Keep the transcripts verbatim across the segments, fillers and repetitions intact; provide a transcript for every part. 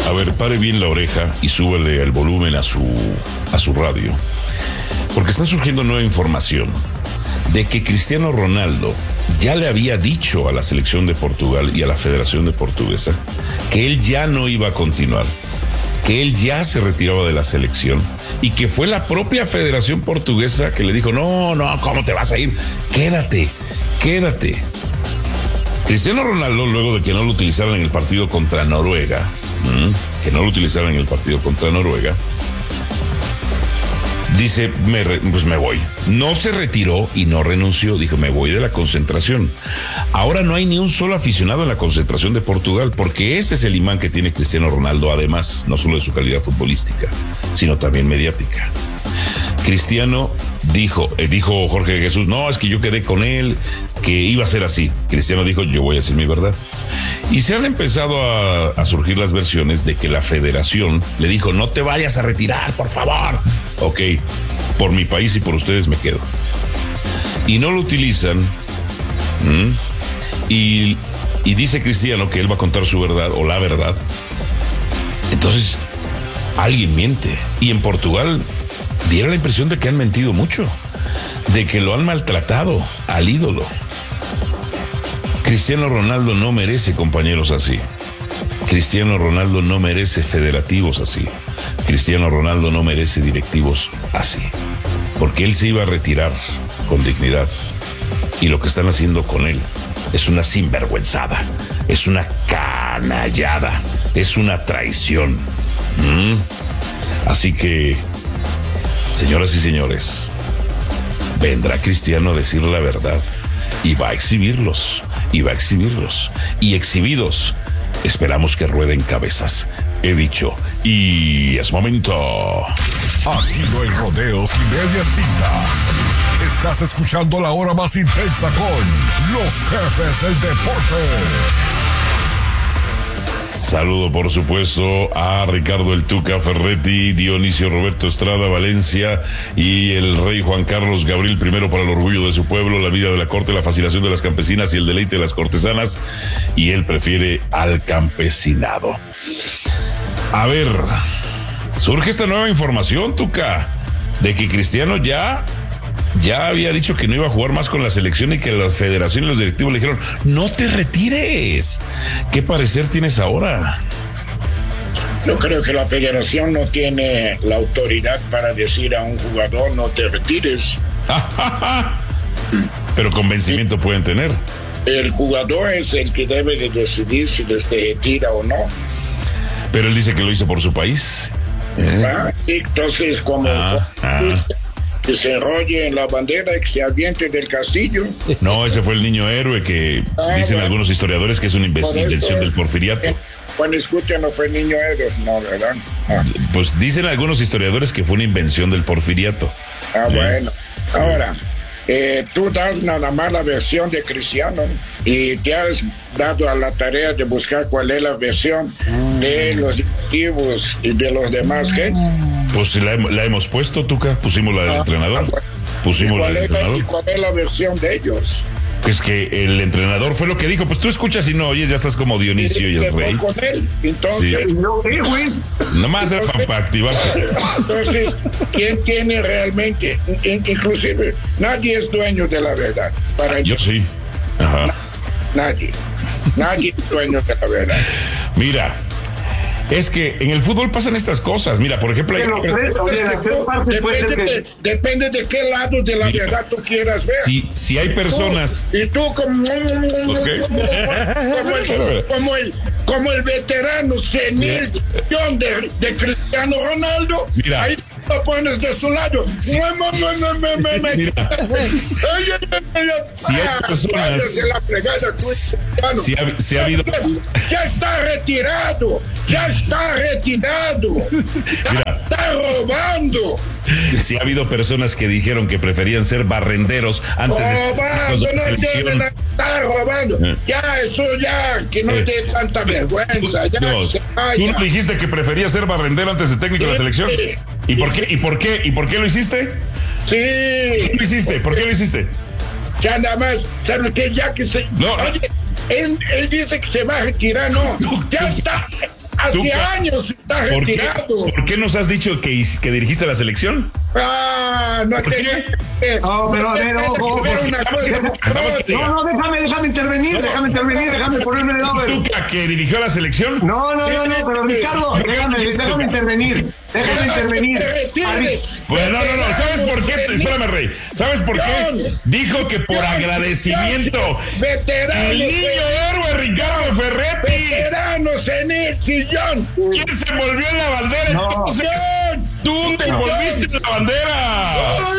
A ver, pare bien la oreja y súbele el volumen a su, a su radio. Porque está surgiendo nueva información de que Cristiano Ronaldo ya le había dicho a la selección de Portugal y a la Federación de Portuguesa que él ya no iba a continuar, que él ya se retiraba de la selección y que fue la propia Federación Portuguesa que le dijo, no, no, ¿cómo te vas a ir? Quédate, quédate. Cristiano Ronaldo, luego de que no lo utilizaran en el partido contra Noruega, ¿m? que no lo utilizaran en el partido contra Noruega, dice, me re, pues me voy. No se retiró y no renunció. Dijo, me voy de la concentración. Ahora no hay ni un solo aficionado en la concentración de Portugal, porque ese es el imán que tiene Cristiano Ronaldo, además, no solo de su calidad futbolística, sino también mediática. Cristiano dijo, eh, dijo Jorge Jesús, no, es que yo quedé con él, que iba a ser así. Cristiano dijo, yo voy a decir mi verdad. Y se han empezado a, a surgir las versiones de que la federación le dijo, no te vayas a retirar, por favor. Ok, por mi país y por ustedes me quedo. Y no lo utilizan. ¿Mm? Y, y dice Cristiano que él va a contar su verdad o la verdad. Entonces, alguien miente. Y en Portugal diera la impresión de que han mentido mucho, de que lo han maltratado al ídolo. Cristiano Ronaldo no merece compañeros así. Cristiano Ronaldo no merece federativos así. Cristiano Ronaldo no merece directivos así. Porque él se iba a retirar con dignidad. Y lo que están haciendo con él es una sinvergüenzada, es una canallada, es una traición. ¿Mm? Así que, señoras y señores, vendrá Cristiano a decir la verdad y va a exhibirlos, y va a exhibirlos, y exhibidos, esperamos que rueden cabezas. He dicho, y es momento. Aquí no hay rodeos y medias tintas. Estás escuchando la hora más intensa con los jefes del deporte. Saludo, por supuesto, a Ricardo El Tuca Ferretti, Dionisio Roberto Estrada Valencia y el rey Juan Carlos Gabriel primero para el orgullo de su pueblo, la vida de la corte, la fascinación de las campesinas y el deleite de las cortesanas. Y él prefiere al campesinado. A ver, surge esta nueva información, Tuca, de que Cristiano ya... Ya había dicho que no iba a jugar más con la selección y que la federación y los directivos le dijeron, no te retires. ¿Qué parecer tienes ahora? Yo creo que la federación no tiene la autoridad para decir a un jugador, no te retires. Pero convencimiento pueden tener. El jugador es el que debe de decidir si se retira o no. Pero él dice que lo hizo por su país. ¿Eh? Ah, entonces, como... Ah, ah. que se enrolle en la bandera y que se aviente del castillo. No, ese fue el niño héroe que ah, dicen bueno. algunos historiadores que es una invención del porfiriato. Cuando escuchan no fue niño héroe, no, ¿verdad? Ah. Pues dicen algunos historiadores que fue una invención del porfiriato. Ah, ¿Eh? bueno. Sí. Ahora, eh, tú das nada más la versión de Cristiano y te has dado a la tarea de buscar cuál es la versión mm. de los directivos y de los demás gente. Pues la, la hemos puesto, Tuca, pusimos la del ah, entrenador. Pusimos la del entrenador. ¿Y cuál es la versión de ellos? Es que el entrenador fue lo que dijo, pues tú escuchas y no oyes, ya estás como Dionisio y, y el rey. Con él, entonces, sí. no, güey. Nomás es para activarte. Entonces, ¿quién tiene realmente? Inclusive, nadie es dueño de la verdad. Para ah, yo sí. Ajá. Na, nadie. Nadie es dueño de la verdad. Mira. Es que en el fútbol pasan estas cosas. Mira, por ejemplo... Hay... Depende, de, depende de qué lado de la Mira, verdad tú quieras ver. Si, si hay personas... Tú, y tú como... Okay. Como, el, como, el, como el veterano senil de, de Cristiano Ronaldo. Mira. Ahí lo pones de su lado. Sí. Si hay personas... Si ha, si ha habido... Ya está retirado. Ya está retirado. Ya Mira, está robando. Si ha habido personas que dijeron que preferían ser barrenderos antes robando, de... no tienen, está robando. Eh. Ya, eso ya, que no eh. dé tanta vergüenza. Ya no, se ¿Tú no dijiste que preferías ser barrendero antes de técnico sí. de la selección? ¿Y por qué? ¿Y por qué? ¿Y por qué lo hiciste? Sí. ¿Qué lo hiciste? ¿Por qué lo hiciste? Ya nada más, ¿sabes qué? Ya que se... No. Oye, él, él dice que se va a retirar, no. Ya está Hace Tuca, años está ¿por qué, retirado. ¿Por qué nos has dicho que, que dirigiste la selección? Ah, no ¿Por te... qué? No, pero a ver, ojo, ojo. Una cosa, No, no, déjame, déjame intervenir, déjame intervenir, déjame ponerme de lado. ¿Tuca que dirigió la selección? No, no, no, no, pero Ricardo, déjame, déjame intervenir, déjame intervenir. Bueno, no, no, no, ¿sabes por qué? Espérame, Rey. ¿Sabes por qué? Dijo que por agradecimiento. Veteranos. El niño héroe Ricardo Ferretti. Veteranos en el sillón. ¿Quién se volvió en la bandera? No. Entonces, tú te volviste en la bandera.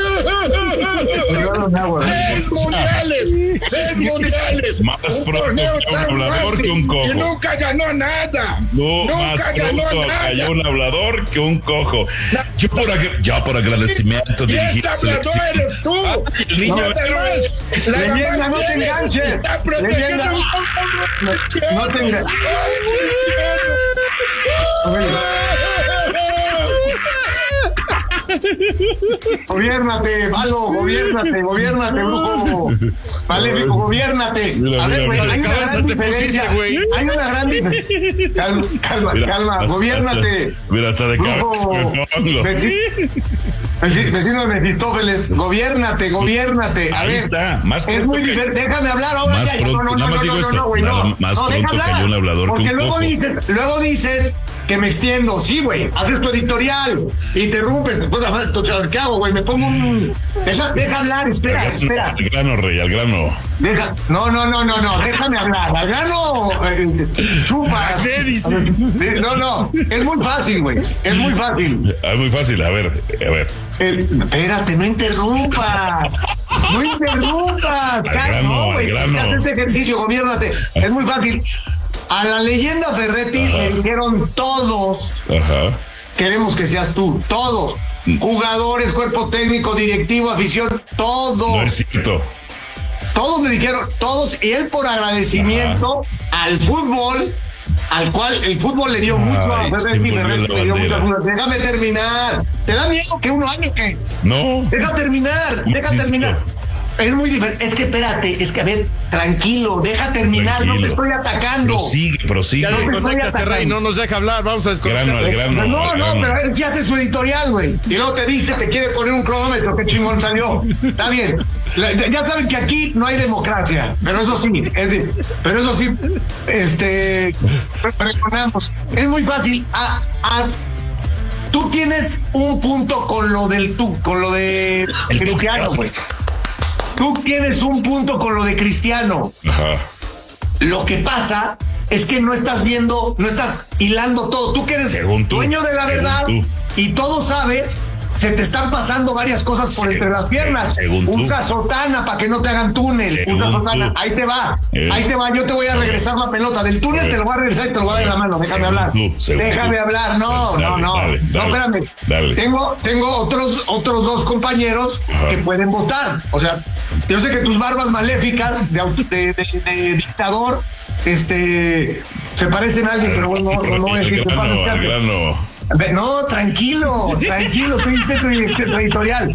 Seis mundiales, seis mundiales. Más Un pronto torneo que un tan hablador fácil que un cojo. Y nunca ganó nada. No, más nunca ganó pronto nada. cayó un hablador que un cojo. Yo por, agra- yo por agradecimiento Y dirigí este la hablador selección. eres tú. Ah, el niño No, héroe. además, la Leyenda, mamá no te tiene- enganches. Está protegiendo Leyenda. un- No te enganches. Gobiérnate, Valo, gobiérnate, gobiérnate, brujo. Maléfico, gobiérnate. Mira, A ver, mira, güey, mira. hay una Cabeza gran te diferencia. pusiste, güey. Hay una gran diferencia. Calma, calma, Mira, calma, hasta- gobiérnate. hasta- Mira, hasta de Brujo. cabeza. me pongo. Veci- veci- Vecino de Mefistófeles, gobiérnate, gobiérnate. A Ahí ver, está, más es pronto muy que- diferente. Déjame hablar ahora. Más ya. pronto, no, no, nada no, más no, digo no, esto, no, güey, nada no. más No, pronto deja hablar. cayó un hablador que Porque un luego cojo. dices, luego dices que me extiendo. Sí, güey, haces tu editorial, interrumpes. Pues, entonces, ¿qué hago, güey? Me pongo un... Deja, deja hablar, espera, espera. Al grano, Rey, al grano. Deja, no, no, no, no, no, déjame hablar. Al grano, eh, chupa. ¿Qué dice? No, no, es muy fácil, güey. Es muy fácil. Ah, es muy fácil, a ver, a ver. El- espérate, no interrumpas. No interrumpas. Al Cal- grano, no, güey, al tienes que grano. hacer ese ejercicio, gobiérnate. Es muy fácil. A la leyenda Ferretti le dijeron todos, Ajá. queremos que seas tú, todos. Jugadores, cuerpo técnico, directivo, afición, todos. No es cierto. Todos me dijeron, todos, y él por agradecimiento al fútbol, al cual el fútbol le dio Ay, mucho a se Ferretti, volvió Ferretti la le dio bandera. mucho. Déjame terminar. ¿Te da miedo que uno año que? No. Deja terminar, ¿Cómo deja es eso? terminar. Es muy diferente. Es que espérate, es que a ver, tranquilo, deja terminar, no Tranquilo. te estoy atacando. Prosigue, prosigue. Ya no te estoy Conéctate, atacando. Rey, no nos deja hablar, vamos a Grano, al desconectar. grano. No, al no, grano. pero él sí hace su editorial, güey. Y luego te dice, te quiere poner un cronómetro, qué chingón salió. Está bien. La- ya saben que aquí no hay democracia, pero eso sí, es decir, pero eso sí, este, recordamos. Es muy fácil. A, a- tú tienes un punto con lo del tú, con lo de El Cristiano, Tuca. güey. Tú tienes un punto con lo de Cristiano. Ajá. Lo que pasa es que no estás viendo, no estás hilando todo. Tú que eres Según tú, dueño de la según verdad tú. y todo sabes, se te están pasando varias cosas por Se- entre las piernas. según tú. Usa sotana para que no te hagan túnel. Según Usa sotana. tú. Ahí te va. Eh. Ahí te va. Yo te voy a regresar la pelota. Del túnel Eh. te lo voy a regresar y te lo voy a dar en la mano. Déjame Según hablar. tú, según Déjame tú. hablar. No, Dale, no, no. dale, no, dale, espérame. dale. Tengo, tengo otros, otros dos compañeros Ajá. que pueden votar. O sea, yo sé que tus barbas maléficas de, auto- de, de- de dictador este, se parecen a alguien, pero bueno, no, no, no voy a decir Al que pasa, grano, al descanse. grano. Ve- No, tranquilo, tranquilo, tú hiciste tu, tu- tu editorial.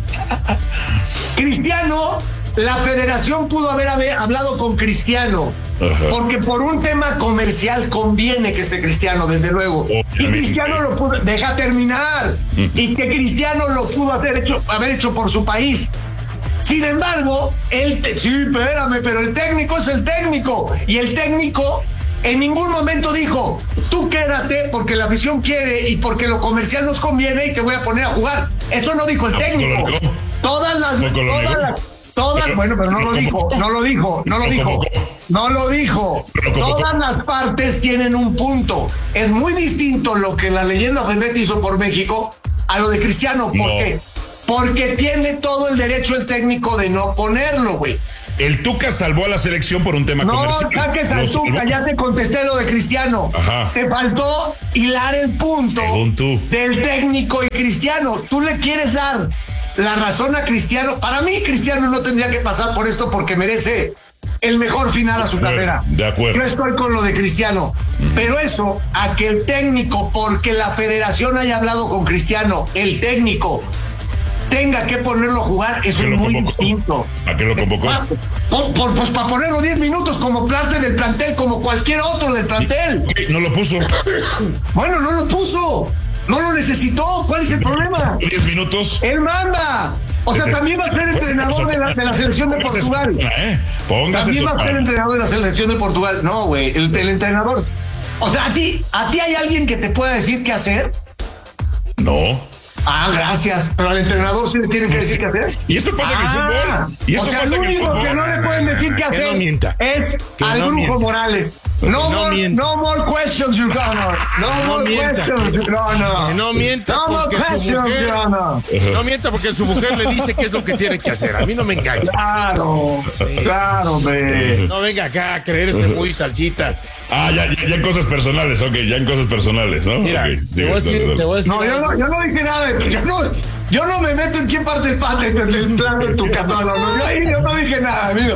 Cristiano, la federación pudo haber, haber hablado con Cristiano, Ajá. porque por un tema comercial conviene que esté Cristiano, desde luego. Y Obviamente. Cristiano lo pudo, deja terminar, y que Cristiano lo pudo haber hecho, haber hecho por su país. Sin embargo, el te- sí, espérame, pero el técnico es el técnico, y el técnico en ningún momento dijo, tú quédate porque la afición quiere y porque lo comercial nos conviene y te voy a poner a jugar. Eso no dijo el ¿Tampoco técnico. lo negó? Todas las, ¿Tampoco lo todas negó? las, todas, Pero- bueno, pero no pero lo dijo, ¿cómo? no lo dijo, no lo Pero dijo, ¿cómo? no lo dijo. Pero ¿cómo? Todas las partes tienen un punto. Es muy distinto lo que la leyenda Ferretti hizo por México a lo de Cristiano. ¿Por No. qué? Porque tiene todo el derecho el técnico de no ponerlo, güey. El Tuca salvó a la selección por un tema No, comercial. saques al Lo Tuca, salvó. ya te contesté lo de Cristiano. Ajá. Te faltó hilar el punto Según tú. del técnico y Cristiano. Tú le quieres dar la razón a Cristiano. Para mí, Cristiano no tendría que pasar por esto porque merece el mejor final a su De acuerdo, carrera. de acuerdo. Yo estoy con lo de Cristiano. Pero eso, a que el técnico, porque la federación haya hablado con Cristiano, el técnico tenga que ponerlo a jugar, eso es muy distinto. ¿A qué lo convocó? Por, por, pues para ponerlo diez minutos como parte del plantel, como cualquier otro del plantel. Okay, no lo puso. Bueno, no lo puso. No lo necesitó. ¿Cuál es el problema? diez minutos. Él manda. O sea, también va a ser entrenador de la, de la selección de Portugal. ¿Eh? Póngase También va a ser entrenador de la selección de Portugal. No, güey, el, el entrenador. O sea, ¿a ti, ¿a ti hay alguien que te pueda decir qué hacer? No. Ah, gracias. Pero al entrenador sí le tienen que decir qué hacer. Y eso pasa en el Ah, fútbol. Y eso o sea, pasa el en el único fútbol. que no le pueden decir qué hacer no mienta. es Que al no Brujo mienta. Morales. No, no more, mienta. no more questions, Your Honor. No, No more mienta. questions, Your Honor. Que no mienta No more porque su questions, mujer- Your Honor. No mienta porque su mujer le dice qué es lo que tiene que hacer. A mí no me engaña. Claro, claro, hombre. No venga acá a creerse muy salsita. Ah, ya, ya, ya en cosas personales, ok, ya en cosas personales, ¿no? Mira, Okay, te, voy a decir, dale, dale. te voy a decir. No, yo no, yo no dije nada de yo no, yo no me meto en quién parte el pan del, del plan de tu canal. No, no, yo ahí yo no dije nada, mira.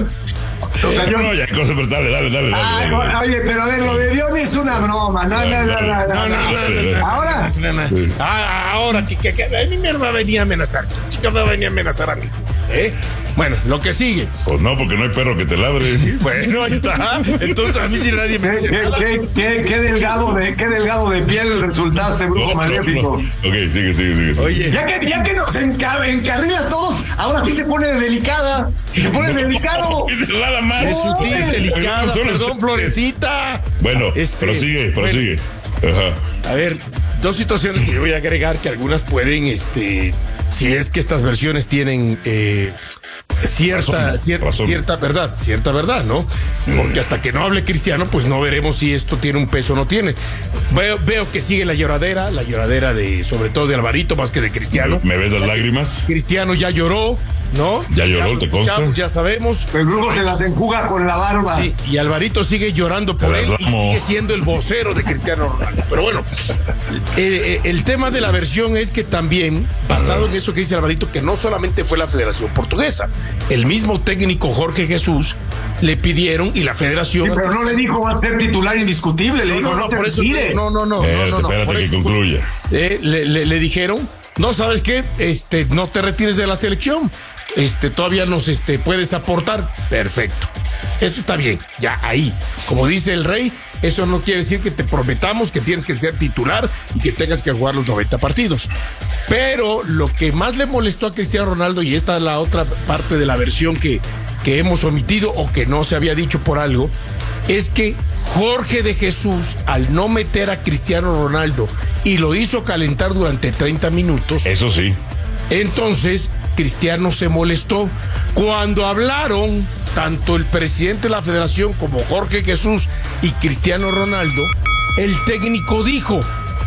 O sea, yo No, ya en cosas personales, dale, dale, dale. Ah, dale, dale. oye, pero a ver, lo de Dios es una broma. No, no, no, no, no, No, no, no, no, no. Ahora, No, no. Ah, ahora que, que, que a mí me va a venir a amenazar. Chica me va a venir a amenazar a mí. ¿Eh? Bueno, lo que sigue. Pues no, porque no hay perro que te ladre. Bueno, ahí está. Entonces a mí si nadie me qué, dice qué, nada. qué, qué, qué delgado de, qué delgado de piel resultaste, brujo No, no, maléfico. no. Ok, sigue, sigue, sigue. sigue. Oye, Ya que, ya que nos enca- encarrila a todos, ahora sí se pone delicada. Se pone delicado. Nada más. es sutil, es delicada, Solo perdón, usted- Florecita. Bueno, Este, prosigue, bueno. prosigue. Ajá. A ver, dos situaciones que yo voy a agregar que algunas pueden, este, si es que estas versiones tienen eh, cierta, Razón, cier- razón. cierta verdad, cierta verdad, ¿no? Porque hasta que no hable Cristiano, pues no veremos si esto tiene un peso o no tiene. Veo, veo que sigue la lloradera, la lloradera de, sobre todo de Alvarito, más que de Cristiano. ¿Me ves las lágrimas? Cristiano ya lloró, ¿no? Ya lloró, lo ¿te consta? escuchamos, ya sabemos. El brujo se las enjuga con la barba. Sí, y Alvarito sigue llorando por Se él las y ramo. sigue siendo el vocero de Cristiano Ronaldo. Pero bueno, eh, eh, el tema de la versión es que también, basado en eso que dice Alvarito, que no solamente fue la Federación Portuguesa, el mismo técnico Jorge Jesús le pidieron y la Federación... Sí, pero no le dijo va a ser titular indiscutible, le No, dijo no, no, no, te por eso retires. no, no, no, no, Espérate, no, no, espérate por que eso, concluya. eh, le, le- le dijeron, no, ¿sabes qué? Este, no te retires de la selección. Este, todavía nos este, puedes aportar. Perfecto. Eso está bien, ya ahí. Como dice el rey, eso no quiere decir que te prometamos que tienes que ser titular y que tengas que jugar los noventa partidos. Pero lo que más le molestó a Cristiano Ronaldo, y esta es la otra parte de la versión que, que hemos omitido o que no se había dicho por algo, es que Jorge de Jesús, al no meter a Cristiano Ronaldo y lo hizo calentar durante treinta minutos, Eso sí. entonces Cristiano se molestó. Cuando hablaron tanto el presidente de la federación como Jorge Jesús y Cristiano Ronaldo, el técnico dijo,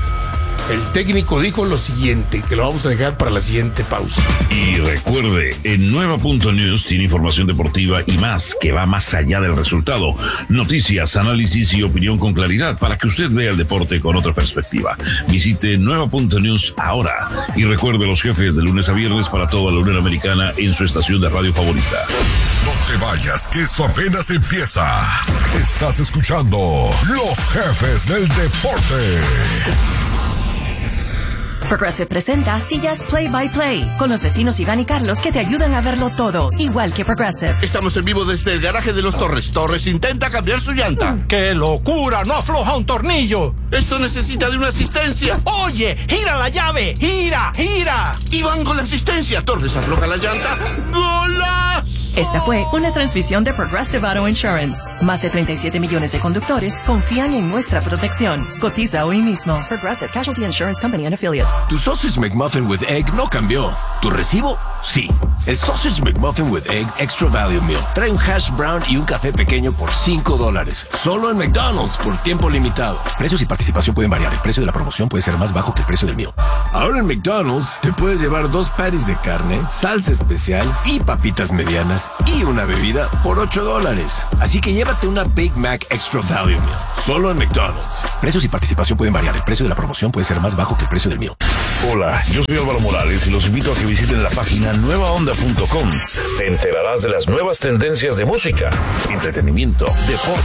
el técnico dijo lo siguiente, que lo vamos a dejar para la siguiente pausa. Y recuerde, en Nueva Punto News tiene información deportiva y más que va más allá del resultado. Noticias, análisis y opinión con claridad para que usted vea el deporte con otra perspectiva. Visite Nueva Punto News ahora y recuerde los jefes de lunes a viernes para toda la Unión Americana en su estación de radio favorita. No te vayas, que esto apenas empieza. Estás escuchando Los Jefes del Deporte. Progressive presenta sillas Play by Play con los vecinos Iván y Carlos que te ayudan a verlo todo, igual que Progressive. Estamos en vivo desde el garaje de los Torres. Torres intenta cambiar su llanta. ¡Qué locura! ¡No afloja un tornillo! Esto necesita de una asistencia. ¡Oye! ¡Gira la llave! ¡Gira! ¡Gira! Y van con la asistencia. Torres afloja la llanta. ¡Golazo! Esta fue una transmisión de Progressive Auto Insurance. Más de treinta y siete millones de conductores confían en nuestra protección. Cotiza hoy mismo. Progressive Casualty Insurance Company and Affiliates. Tu Sausage McMuffin with Egg no cambió. ¿Tu recibo? Sí. El Sausage McMuffin with Egg Extra Value Meal trae un hash brown y un café pequeño por cinco dólares. Solo en McDonald's por tiempo limitado. Precios y participación pueden variar. El precio de la promoción puede ser más bajo que el precio del meal. Ahora en McDonald's te puedes llevar dos patties de carne, salsa especial y papitas medianas y una bebida por ocho dólares. Así que llévate una Big Mac Extra Value Meal. Solo en McDonald's. Precios y participación pueden variar. El precio de la promoción puede ser más bajo que el precio del meal. Hola, yo soy Álvaro Morales y los invito a que visiten la página nueva onda punto com. Te enterarás de las nuevas tendencias de música, entretenimiento, deporte